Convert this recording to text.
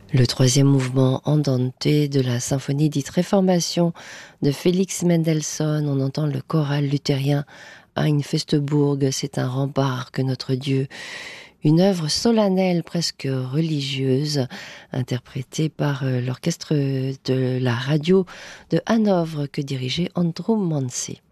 Le troisième mouvement andante de la symphonie dite Réformation de Félix Mendelssohn. On entend le choral luthérien Ein Festburg, c'est un rempart que notre Dieu. Une œuvre solennelle, presque religieuse, interprétée par l'orchestre de la radio de Hanovre que dirigeait Andrew Manse.